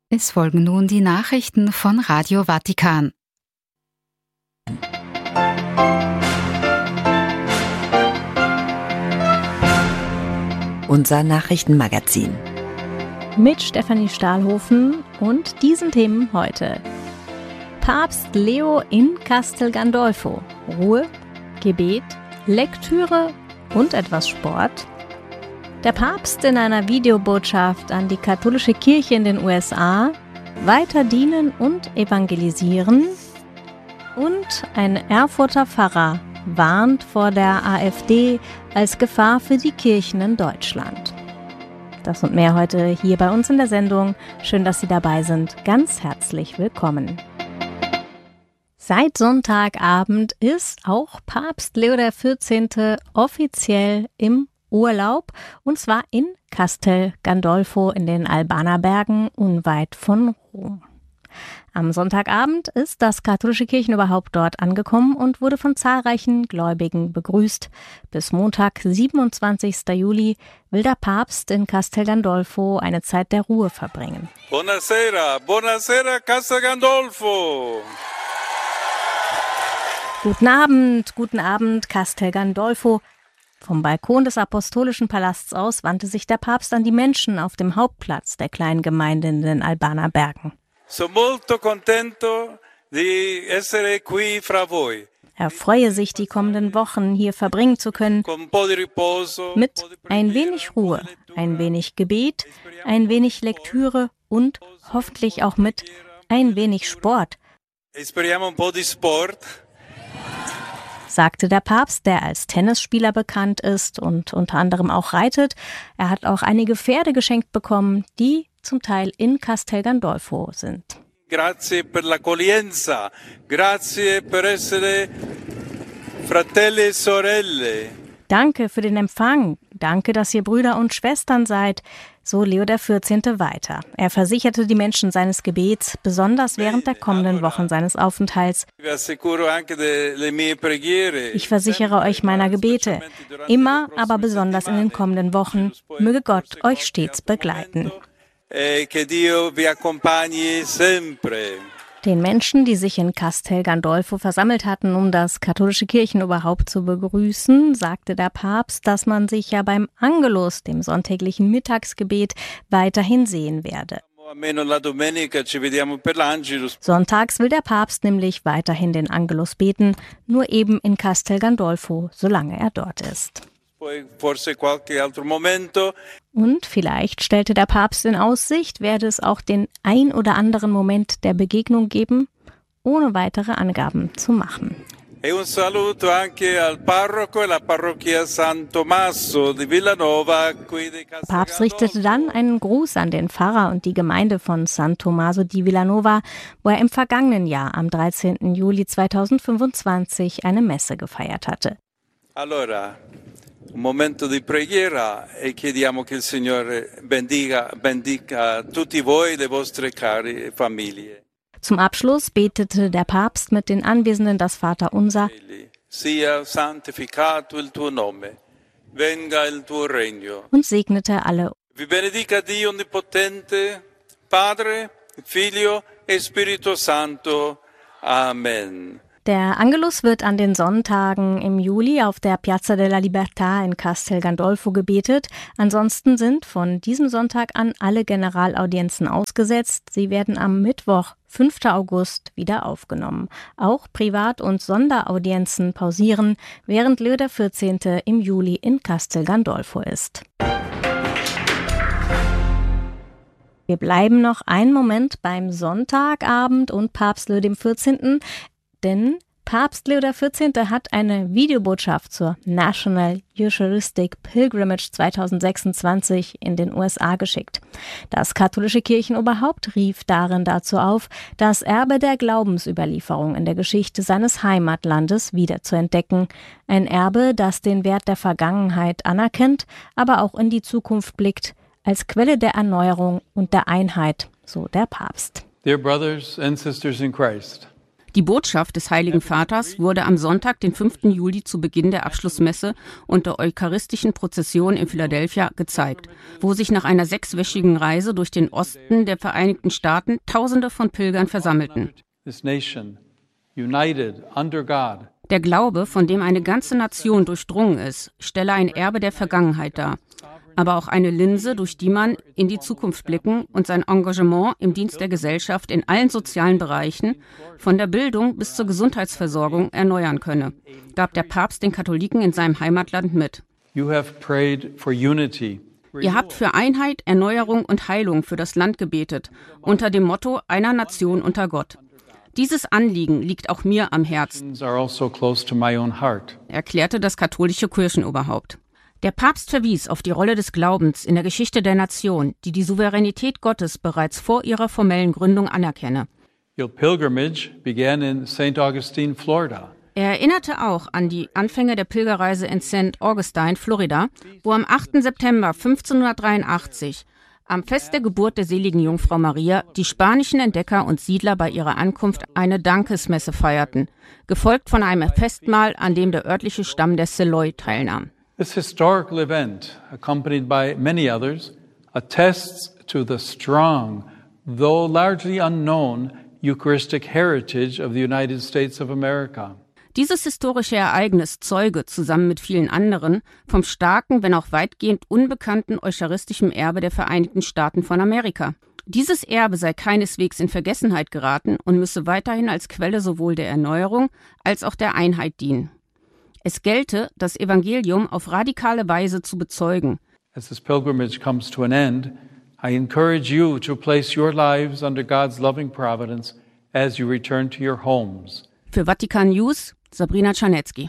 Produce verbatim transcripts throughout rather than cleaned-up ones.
Es folgen nun die Nachrichten von Radio Vatikan. Unser Nachrichtenmagazin. Mit Stefanie Stahlhofen und diesen Themen heute. Papst Leo in Castel Gandolfo. Ruhe, Gebet, Lektüre und etwas Sport. Der Papst in einer Videobotschaft an die katholische Kirche in den U S A. Weiter dienen und evangelisieren. Und ein Erfurter Pfarrer warnt vor der AfD als Gefahr für die Kirchen in Deutschland. Das und mehr heute hier bei uns in der Sendung. Schön, dass Sie dabei sind. Ganz herzlich willkommen. Seit Sonntagabend ist auch Papst Leo der vierzehnte offiziell im Urlaub, und zwar in Castel Gandolfo in den Albaner Bergen unweit von Rom. Am Sonntagabend ist das katholische Kirchenoberhaupt dort angekommen und wurde von zahlreichen Gläubigen begrüßt. Bis Montag, siebenundzwanzigsten Juli, will der Papst in Castel Gandolfo eine Zeit der Ruhe verbringen. Buonasera, buonasera Castel Gandolfo. Guten Abend, guten Abend, Castel Gandolfo. Vom Balkon des Apostolischen Palasts aus wandte sich der Papst an die Menschen auf dem Hauptplatz der kleinen Gemeinde in den Albaner Bergen. Sono molto contento di essere qui fra voi. Er freue sich, die kommenden Wochen hier verbringen zu können, mit ein wenig Ruhe, ein wenig Gebet, ein wenig Lektüre und hoffentlich auch mit ein wenig Sport. Speriamo un po' di sport. Sagte der Papst, der als Tennisspieler bekannt ist und unter anderem auch reitet. Er hat auch einige Pferde geschenkt bekommen, die zum Teil in Castel Gandolfo sind. Grazie per l'accoglienza, grazie per essere fratelli e sorelle. Danke für den Empfang, danke, dass ihr Brüder und Schwestern seid, so Leo der vierzehnte weiter. Er versicherte die Menschen seines Gebets, besonders während der kommenden Wochen seines Aufenthalts. Ich versichere euch meiner Gebete, immer, aber besonders in den kommenden Wochen. Möge Gott euch stets begleiten. Den Menschen, die sich in Castel Gandolfo versammelt hatten, um das katholische Kirchenoberhaupt zu begrüßen, sagte der Papst, dass man sich ja beim Angelus, dem sonntäglichen Mittagsgebet, weiterhin sehen werde. Sonntags will der Papst nämlich weiterhin den Angelus beten, nur eben in Castel Gandolfo, solange er dort ist. Und vielleicht, stellte der Papst in Aussicht, werde es auch den ein oder anderen Moment der Begegnung geben, ohne weitere Angaben zu machen. Papst richtete dann einen Gruß an den Pfarrer und die Gemeinde von San Tommaso di Villanova, wo er im vergangenen Jahr am dreizehnten Juli zweitausendfünfundzwanzig eine Messe gefeiert hatte. Allora. Un momento di preghiera e chiediamo che il Signore bendiga, bendiga tutti voi, le vostre care famiglie. Zum Abschluss betete der Papst mit den Anwesenden das Vaterunser. Sia santificato il tuo nome, venga il tuo regno. Und segnete alle. Vi benedica Dio Onnipotente, Padre, Figlio e Spirito Santo. Amen. Der Angelus wird an den Sonntagen im Juli auf der Piazza della Libertà in Castel Gandolfo gebetet. Ansonsten sind von diesem Sonntag an alle Generalaudienzen ausgesetzt. Sie werden am Mittwoch, fünften August, wieder aufgenommen. Auch Privat- und Sonderaudienzen pausieren, während Leo der vierzehnte im Juli in Castel Gandolfo ist. Wir bleiben noch einen Moment beim Sonntagabend und Papst Leo dem vierzehnten Denn Papst Leo der vierzehnte hat eine Videobotschaft zur National Eucharistic Pilgrimage zweitausendsechsundzwanzig in den U S A geschickt. Das katholische Kirchenoberhaupt rief darin dazu auf, das Erbe der Glaubensüberlieferung in der Geschichte seines Heimatlandes wiederzuentdecken. Ein Erbe, das den Wert der Vergangenheit anerkennt, aber auch in die Zukunft blickt, als Quelle der Erneuerung und der Einheit, so der Papst. Dear brothers and sisters in Christ. Die Botschaft des Heiligen Vaters wurde am Sonntag, den fünften Juli, zu Beginn der Abschlussmesse und der eucharistischen Prozession in Philadelphia gezeigt, wo sich nach einer sechswöchigen Reise durch den Osten der Vereinigten Staaten Tausende von Pilgern versammelten. Der Glaube, von dem eine ganze Nation durchdrungen ist, stelle ein Erbe der Vergangenheit dar, aber auch eine Linse, durch die man in die Zukunft blicken und sein Engagement im Dienst der Gesellschaft in allen sozialen Bereichen, von der Bildung bis zur Gesundheitsversorgung, erneuern könne, gab der Papst den Katholiken in seinem Heimatland mit. You have prayed for unity. Ihr habt für Einheit, Erneuerung und Heilung für das Land gebetet, unter dem Motto einer Nation unter Gott. Dieses Anliegen liegt auch mir am Herzen, erklärte das katholische Kirchenoberhaupt. Der Papst verwies auf die Rolle des Glaubens in der Geschichte der Nation, die die Souveränität Gottes bereits vor ihrer formellen Gründung anerkenne. Your pilgrimage began in Saint Augustine, Florida. Er erinnerte auch an die Anfänge der Pilgerreise in Saint Augustine, Florida, wo am achten September fünfzehnhundertdreiundachtzig, am Fest der Geburt der seligen Jungfrau Maria, die spanischen Entdecker und Siedler bei ihrer Ankunft eine Dankesmesse feierten, gefolgt von einem Festmahl, an dem der örtliche Stamm der Seloy teilnahm. This historical event, accompanied by many others, attests to the strong, though largely unknown, Eucharistic heritage of the United States of America. Dieses historische Ereignis zeuge, zusammen mit vielen anderen, vom starken, wenn auch weitgehend unbekannten eucharistischen Erbe der Vereinigten Staaten von Amerika. Dieses Erbe sei keineswegs in Vergessenheit geraten und müsse weiterhin als Quelle sowohl der Erneuerung als auch der Einheit dienen. Es gelte, das Evangelium auf radikale Weise zu bezeugen. As this pilgrimage comes to an end, I encourage you to place your lives under God's loving providence as you return to your homes. Für Vatikan News, Sabrina Czarnecki.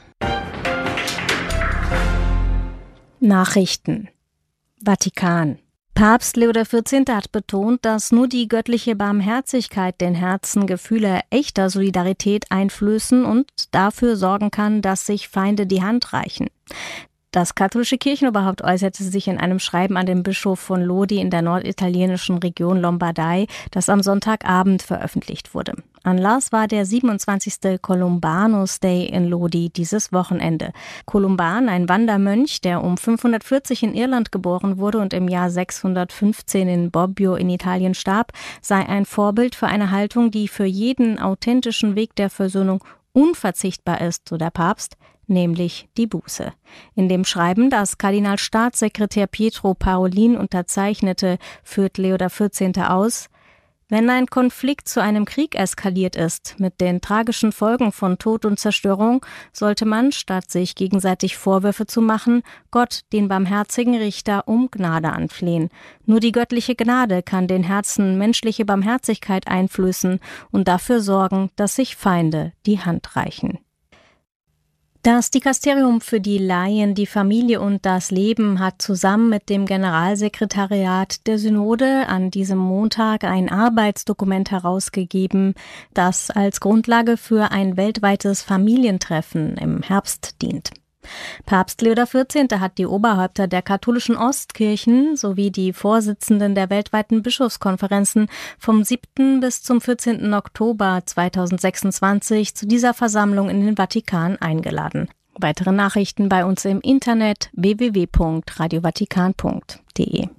Nachrichten. Vatikan. Papst Leo der vierzehnte. Hat betont, dass nur die göttliche Barmherzigkeit den Herzen Gefühle echter Solidarität einflößen und dafür sorgen kann, dass sich Feinde die Hand reichen. Das katholische Kirchenoberhaupt äußerte sich in einem Schreiben an den Bischof von Lodi in der norditalienischen Region Lombardei, das am Sonntagabend veröffentlicht wurde. Anlass war der siebenundzwanzigste Columbanus Day in Lodi dieses Wochenende. Columban, ein Wandermönch, der um fünfhundertvierzig in Irland geboren wurde und im Jahr sechshundertfünfzehn in Bobbio in Italien starb, sei ein Vorbild für eine Haltung, die für jeden authentischen Weg der Versöhnung unverzichtbar ist, so der Papst, nämlich die Buße. In dem Schreiben, das Kardinalstaatssekretär Pietro Parolin unterzeichnete, führt Leo der vierzehnte. Aus: Wenn ein Konflikt zu einem Krieg eskaliert ist, mit den tragischen Folgen von Tod und Zerstörung, sollte man, statt sich gegenseitig Vorwürfe zu machen, Gott, den barmherzigen Richter, um Gnade anflehen. Nur die göttliche Gnade kann den Herzen menschliche Barmherzigkeit einflößen und dafür sorgen, dass sich Feinde die Hand reichen. Das Dikasterium für die Laien, die Familie und das Leben hat zusammen mit dem Generalsekretariat der Synode an diesem Montag ein Arbeitsdokument herausgegeben, das als Grundlage für ein weltweites Familientreffen im Herbst dient. Papst Leo der vierzehnte. Hat die Oberhäupter der katholischen Ostkirchen sowie die Vorsitzenden der weltweiten Bischofskonferenzen vom siebten bis zum vierzehnten Oktober zweitausendsechsundzwanzig zu dieser Versammlung in den Vatikan eingeladen. Weitere Nachrichten bei uns im Internet w w w punkt radio vatikan punkt d e.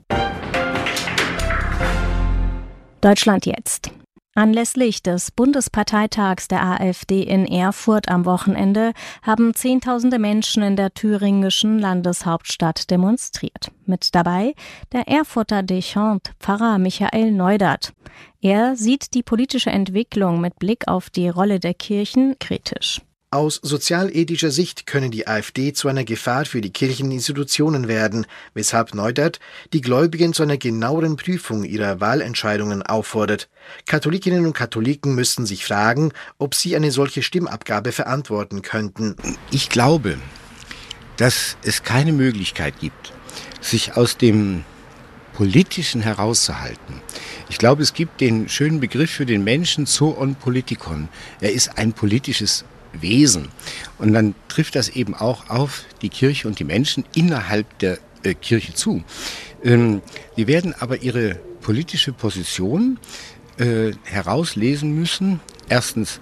Deutschland jetzt. Anlässlich des Bundesparteitags der AfD in Erfurt am Wochenende haben Zehntausende Menschen in der thüringischen Landeshauptstadt demonstriert. Mit dabei der Erfurter Dechant, Pfarrer Michael Neudert. Er sieht die politische Entwicklung mit Blick auf die Rolle der Kirchen kritisch. Aus sozialethischer Sicht können die AfD zu einer Gefahr für die Kircheninstitutionen werden, weshalb Neudert die Gläubigen zu einer genaueren Prüfung ihrer Wahlentscheidungen auffordert. Katholikinnen und Katholiken müssten sich fragen, ob sie eine solche Stimmabgabe verantworten könnten. Ich glaube, dass es keine Möglichkeit gibt, sich aus dem Politischen herauszuhalten. Ich glaube, es gibt den schönen Begriff für den Menschen, Zoon Politikon. Er ist ein politisches Wesen. Und dann trifft das eben auch auf die Kirche und die Menschen innerhalb der äh, Kirche zu. Ähm, die werden aber ihre politische Position äh, herauslesen müssen. Erstens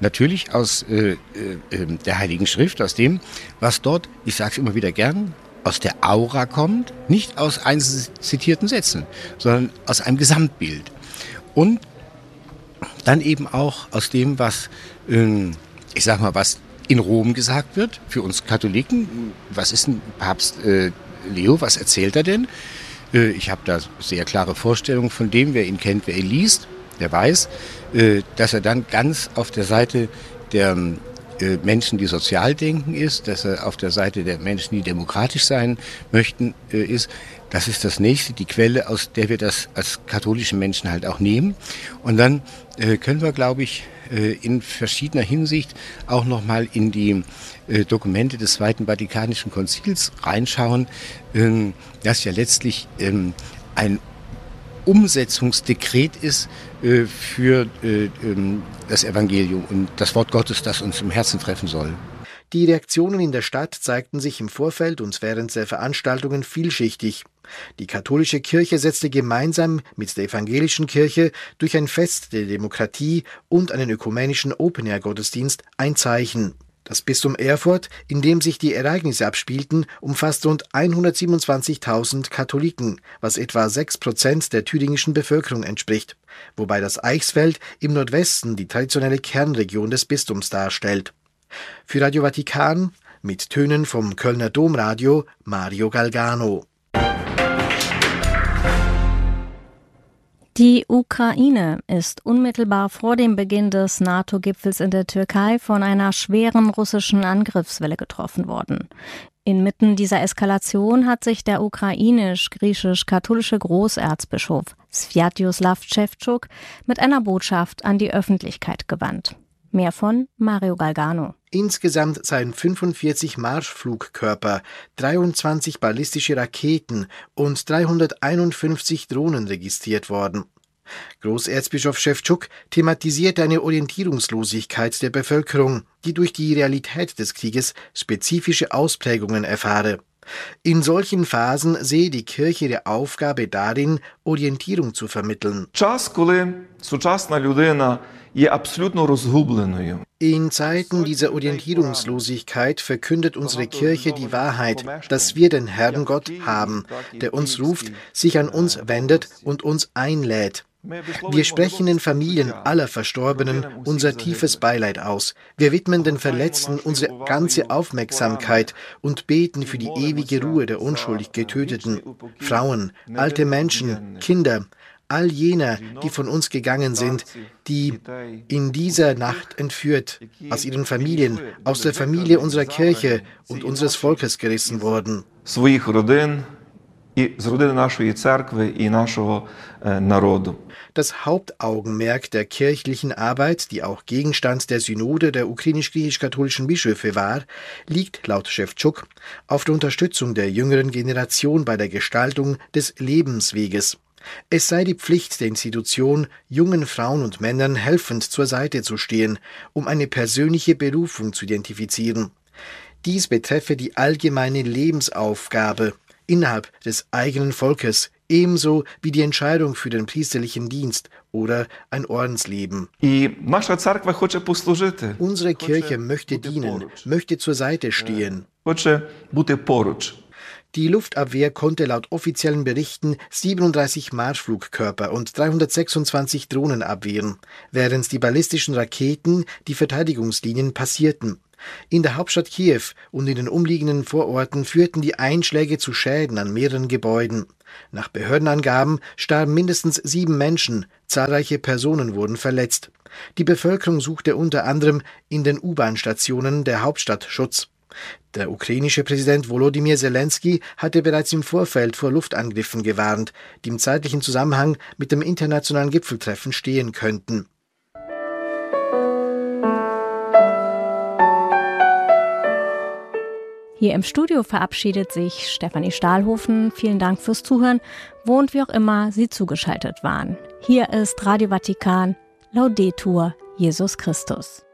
Natürlich aus äh, äh, der Heiligen Schrift, aus dem, was dort, ich sage es immer wieder gern, aus der Aura kommt, nicht aus einzelnen zitierten Sätzen, sondern aus einem Gesamtbild. Und dann eben auch aus dem, was, äh, ich sag mal, was in Rom gesagt wird, für uns Katholiken. Was ist denn Papst äh, Leo, was erzählt er denn? Äh, ich habe da sehr klare Vorstellungen von dem, wer ihn kennt, wer ihn liest, der weiß, äh, dass er dann ganz auf der Seite der äh, Menschen, die sozial denken ist, dass er auf der Seite der Menschen, die demokratisch sein möchten, äh, ist. Das ist das Nächste, die Quelle, aus der wir das als katholische Menschen halt auch nehmen. Und dann äh, können wir, glaube ich, äh, in verschiedener Hinsicht auch nochmal in die äh, Dokumente des Zweiten Vatikanischen Konzils reinschauen, äh, das ja letztlich äh, ein Umsetzungsdekret ist äh, für äh, das Evangelium und das Wort Gottes, das uns im Herzen treffen soll. Die Reaktionen in der Stadt zeigten sich im Vorfeld und während der Veranstaltungen vielschichtig. Die katholische Kirche setzte gemeinsam mit der evangelischen Kirche durch ein Fest der Demokratie und einen ökumenischen Open-Air-Gottesdienst ein Zeichen. Das Bistum Erfurt, in dem sich die Ereignisse abspielten, umfasst rund hundertsiebenundzwanzigtausend Katholiken, was etwa sechs Prozent der thüringischen Bevölkerung entspricht, wobei das Eichsfeld im Nordwesten die traditionelle Kernregion des Bistums darstellt. Für Radio Vatikan mit Tönen vom Kölner Domradio Mario Galgano. Die Ukraine ist unmittelbar vor dem Beginn des NATO-Gipfels in der Türkei von einer schweren russischen Angriffswelle getroffen worden. Inmitten dieser Eskalation hat sich der ukrainisch-griechisch-katholische Großerzbischof Sviatoslav Ševčuk mit einer Botschaft an die Öffentlichkeit gewandt. Mehr von Mario Galgano. Insgesamt seien fünfundvierzig Marschflugkörper, dreiundzwanzig ballistische Raketen und dreihunderteinundfünfzig Drohnen registriert worden. Großerzbischof Ševčuk thematisierte eine Orientierungslosigkeit der Bevölkerung, die durch die Realität des Krieges spezifische Ausprägungen erfahre. In solchen Phasen sehe die Kirche ihre Aufgabe darin, Orientierung zu vermitteln. In Zeiten dieser Orientierungslosigkeit verkündet unsere Kirche die Wahrheit, dass wir den Herrn Gott haben, der uns ruft, sich an uns wendet und uns einlädt. Wir sprechen den Familien aller Verstorbenen unser tiefes Beileid aus. Wir widmen den Verletzten unsere ganze Aufmerksamkeit und beten für die ewige Ruhe der unschuldig Getöteten. Frauen, alte Menschen, Kinder, all jener, die von uns gegangen sind, die in dieser Nacht entführt, aus ihren Familien, aus der Familie unserer Kirche und unseres Volkes gerissen wurden. Das Hauptaugenmerk der kirchlichen Arbeit, die auch Gegenstand der Synode der ukrainisch-griechisch-katholischen Bischöfe war, liegt laut Ševčuk auf der Unterstützung der jüngeren Generation bei der Gestaltung des Lebensweges. Es sei die Pflicht der Institution, jungen Frauen und Männern helfend zur Seite zu stehen, um eine persönliche Berufung zu identifizieren. Dies betreffe die allgemeine Lebensaufgabe innerhalb des eigenen Volkes, ebenso wie die Entscheidung für den priesterlichen Dienst oder ein Ordensleben. Unsere Kirche möchte dienen, möchte zur Seite stehen. Die Luftabwehr konnte laut offiziellen Berichten siebenunddreißig Marschflugkörper und dreihundertsechsundzwanzig Drohnen abwehren, während die ballistischen Raketen die Verteidigungslinien passierten. In der Hauptstadt Kiew und in den umliegenden Vororten führten die Einschläge zu Schäden an mehreren Gebäuden. Nach Behördenangaben starben mindestens sieben Menschen, zahlreiche Personen wurden verletzt. Die Bevölkerung suchte unter anderem in den U-Bahn-Stationen der Hauptstadt Schutz. Der ukrainische Präsident Volodymyr Zelensky hatte bereits im Vorfeld vor Luftangriffen gewarnt, die im zeitlichen Zusammenhang mit dem internationalen Gipfeltreffen stehen könnten. Hier im Studio verabschiedet sich Stefanie Stahlhofen. Vielen Dank fürs Zuhören, wo und wie auch immer Sie zugeschaltet waren. Hier ist Radio Vatikan. Laudetur Jesus Christus.